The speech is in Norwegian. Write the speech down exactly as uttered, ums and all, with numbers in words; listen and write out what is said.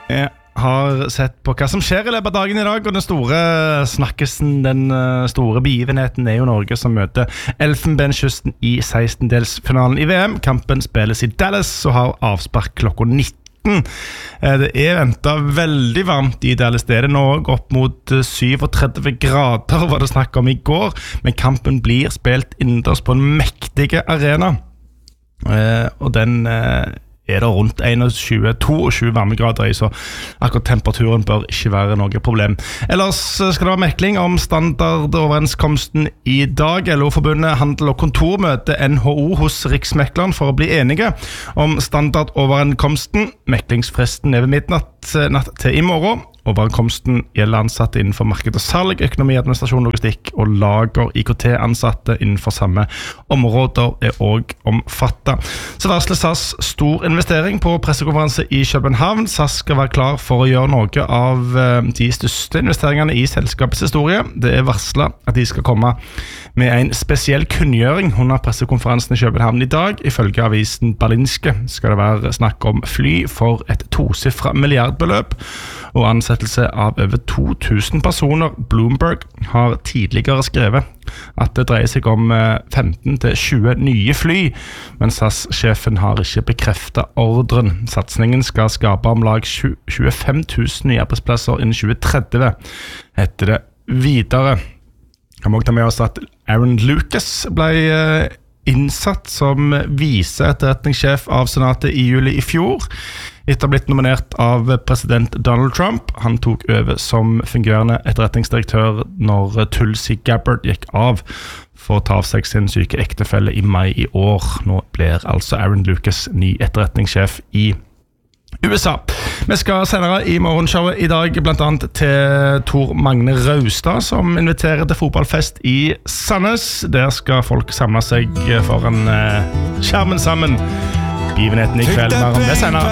Jeg har sett på hva som skjer i løpet av dagen i dag, og den store snakkesen, den store begivenheten er jo Norge som møter Elfenbenskysten i sekstendelsfinalen i V M. Kampen spilles i Dallas og har avspark klokka nitten. Det er ventet veldig varmt i Dallas. Det er det nå opp mot syvogtretti grader, var det snakk om i går, men kampen blir spilt innendørs på en mektig arena. Og den er det rundt tjueen, tjueto varmegrader i, så akkurat temperaturen bør ikke være noe problem. Ellers skal det være mekling om standardoverenskomsten i dag. L O-forbundet Handel og Kontor møter N H O hos Riksmekleren for å bli enige om standardoverenskomsten. Meklingsfristen er ved midnatt natt til i morgen. Overenskomsten gjelder ansatte innenfor marked og salg, økonomi, administrasjon, logistikk og lager. I K T-ansatte innenfor samme områder er også omfattet. Så varsler SAS stor investering på pressekonferanse i København. SAS skal være klar for å gjøre noe av de største investeringene i selskapets historie. Det er varslet at de skal komme med en spesiell kunngjøring under pressekonferansen i København i dag. Ifølge avisen Berlingske skal det være snakk om fly for et tosiffret milliardbeløp og ansettelse av over to tusen personer. Bloomberg har tidligere skrevet at det dreier seg om femten til tjue nye fly, men SAS-sjefen har ikke bekreftet ordren. Satsningen skal skape om lag tjuefem tusen nye arbeidsplasser innen tjue tretti, heter det videre. Jeg må ta med oss at Aaron Lucas ble innsatt som viseetterretningssjef av senatet i juli i fjor, etter å ha blitt nominert av president Donald Trump. Han tok over som fungerende etterretningsdirektør når Tulsi Gabbard gikk av for å ta av seg sin syke ektefelle i mai i år. Nå blir altså Aaron Lucas ny etterretningssjef i U S A. Vi skal senere i morgenshowet i dag blant annet til Tor Magne Raustad, som inviterer til fotballfest i Sandnes. Der skal folk samle seg foran skjermen sammen. Begivenheten i kveld, mer om det senere.